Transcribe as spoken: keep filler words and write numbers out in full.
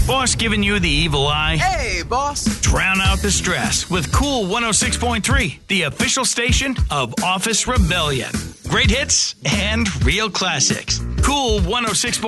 Boss giving you the evil eye? Hey, boss. Drown out the stress with Cool one oh six point three, the official station of Office Rebellion. Great hits and real classics. Cool one oh six point three.